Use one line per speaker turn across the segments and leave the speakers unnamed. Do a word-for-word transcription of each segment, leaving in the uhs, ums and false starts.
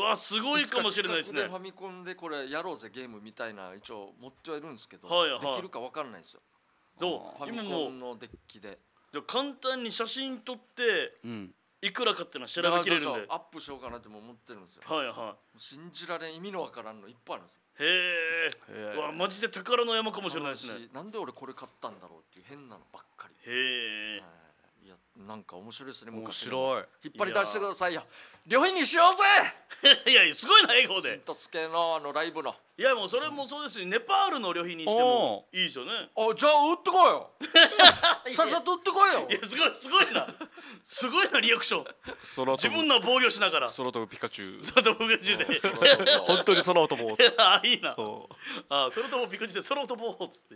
わすごいかもしれないですね。
ファミコンでこれやろうぜゲームみたいな一応持ってはいるんですけど、
はいはい、
できるか分かんないですよ。
どう
ファミコンのデッキで
簡単に写真撮って、うん、いくらかっていうのは調べきれるんで、
アップしようかなっても思ってるんですよ。
はいはい。
信じられん意味のわからんのいっぱいあるんですよ。
へえ。わマジで宝の山かもしれないですね。
なんで俺これ買ったんだろうっていう変なのばっかり。
へえ。
いやなんか面白いですね。
面白い。
引っ張り出してくださいよ。旅費にしようぜ。
いやすごいな笑顔で。
ヒントスケのあのライブの。
いやもうそれもそうですし、ネパールの旅費にしてもいいですよね。
あじゃあ売ってこいよ。さっさと売ってこいよ。
いやすごいすごいな。すごいなリアクション。自分の防御しながら。
空飛ぶピカチュウ。
空飛ぶピカチュウで。
本当に空を飛ぼう。
あいいな。あ空飛ぶピカチュウで空を飛ぼうっつって。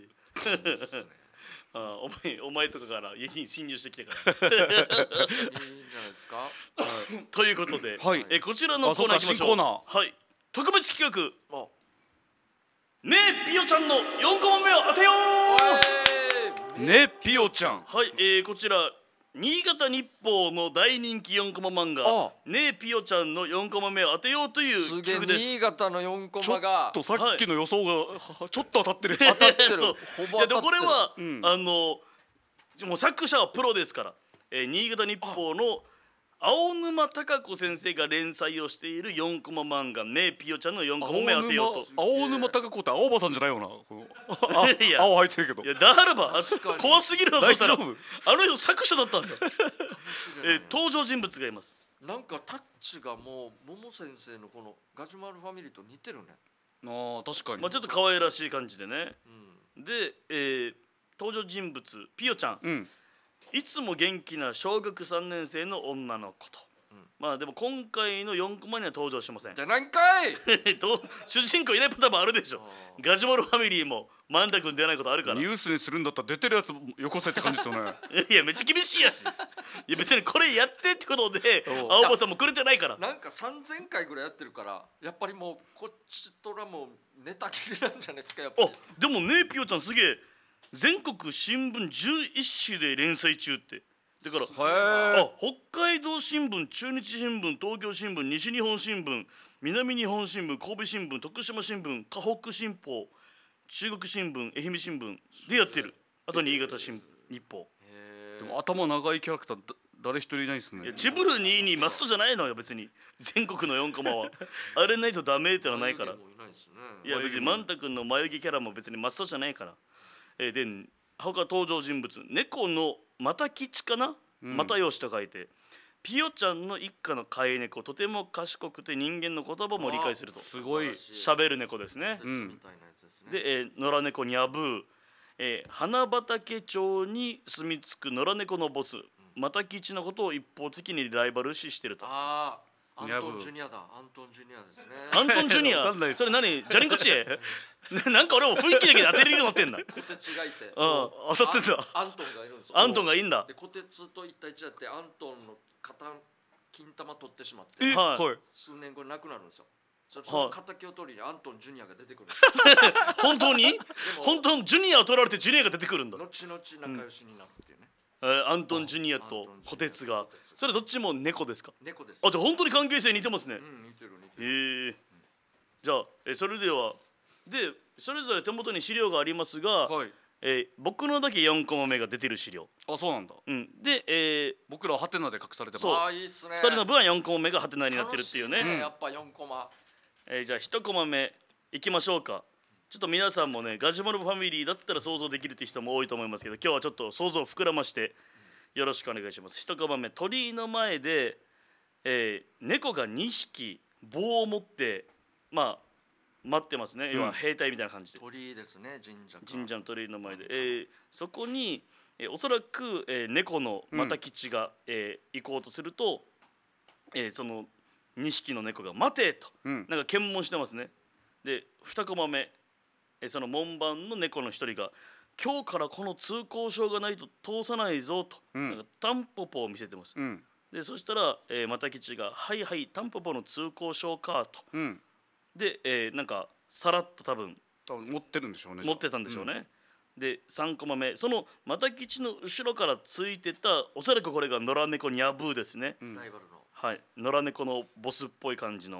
あお前お前とかから家に侵入してきてからいいんじゃ
ないですか。
ということで、
はい、
えこちらのコーナーいきましょう。はい、特別企画ねえピヨちゃんのよんコマ目を当てよ
う。ねえピヨちゃん。
はい、えー、こちら新潟日報の大人気よんコマ漫画ねえピヨちゃんのよんコマ目を当てようという企画です。
新潟のよんコマが
ちょっとさっきの予想がちょっと当たってる。
当たってる。
ほぼ当たってる。いやでこれは、うん、あのもう作者はプロですから、えー、新潟日報の青沼貴子先生が連載をしているよんコマ漫画ねえピヨちゃんのよんコマ目を当てようと。
青沼貴子って青葉さんじゃないよな。この青入ってるけど。
いやだからば怖すぎるな。そしたらあの人作者だったんだ。えー、登場人物がいます。
なんかタッチがもう桃先生のこのガジュマルファミリーと似てるね。
ああ確かに。
まあちょっと可愛らしい感じでね。うん、で、えー、登場人物ピヨちゃん。うんいつも元気な小学さんねん生の女の子と、うん、まあでも今回のよんコマには登場しません。
じゃ何かい
主人公いないパターンもあるでしょ。ガジュマルファミリーもマンダ君出ないことあるから。
ニュースにするんだったら出てるやつよこせって感じですよね。
いやめっちゃ厳しいやし。いや別にこれやってってことで青葉さんもくれてないから。
なんかさんぜんかいぐらいやってるからやっぱりもうこっちとらもうネタ切りなんじゃないですかやっぱり。
あでもねピヨちゃんすげえ全国新聞じゅういっ紙で連載中ってだからあ北海道新聞中日新聞東京新聞西日本新聞南日本新聞神戸新聞徳島新聞河北新報中国新聞愛媛新聞でやってる。あと新潟新日報。
でも頭長いキャラクター誰一人いないですね。
チブルににマストじゃないのよ別に全国のよんコマはあれないとダメってのはないから。いや別にマンタ君の眉毛キャラも別にマストじゃないから。えー、で他登場人物猫の又吉かな、うん、又吉と書いてピヨちゃんの一家の飼い猫とても賢くて人間の言葉も理解すると
すごい
喋る猫ですね。うん、で、えー、野良猫にゃぶー、えー、花畑町に住み着く野良猫のボス又吉のことを一方的にライバル視してると。
あアントンジュニアだ。アントンジュニアですね。
アントンジュニアそれ何ジャリンコチエなんか俺も雰囲気だけで当てれるようになってんだ。
小鉄がいて
当たってんだ。
アントンがいるんですよ。
アントンがいいんだ。
で小鉄と一対一やってアントンの肩金玉取ってしまって数年後に亡くなるんですよ。その敵を取りにアントンジュニアが出てくる。
本当に本当にジュニアを取られてジュニアが出てくるんだ。
後々仲良しになるっていうね。
アントンジュニアと小鉄がそれどっちも猫ですか。
猫です。
あじゃあ本当に関係性似てますね。
うん似てる似て
る。へえ。じゃあえそれではでそれぞれ手元に資料がありますが、はいえー、僕のだけよんコマ目が出てる資料。
あそうなんだ。
うん、で、えー、
僕らはハテナで隠されてます。
ああいいっすね。
ふたりの分はよんコマ目がハテナになってるっていうね。
ねやっぱよんコマ。
えー、じゃあいちコマ目いきましょうか。ちょっと皆さんもねガジュマルファミリーだったら想像できるって人も多いと思いますけど今日はちょっと想像を膨らましてよろしくお願いします。いちコマ目鳥居の前で、えー、猫がにひき棒を持ってまあ待ってますね、うん、要は兵隊みたいな感じで
鳥居ですね神社
神社の鳥居の前で、えー、そこに、えー、おそらく、えー、猫の又吉が、うんえー、行こうとすると、えー、そのにひきの猫が待てと、うん、なんか検問してますね。でにコマ目、えー、その門番の猫の一人が今日からこの通行証がないと通さないぞと、うん、なんかタンポポを見せてます、うん、でそしたら、えー、又吉がはいはいタンポポの通行証かと、うんで、えー、なんかさらっと多分
多分持ってるんでしょうね。
持ってたんでしょうね、うん、でさんコマ目その又吉の後ろからついてたおそらくこれが野良猫ニャブーですね、うん、はい野良猫のボスっぽい感じの